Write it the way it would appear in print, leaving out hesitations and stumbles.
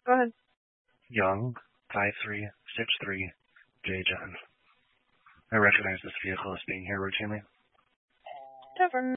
Go ahead. Young, 5363, J. John. I recognize this vehicle as being here routinely. Tavern.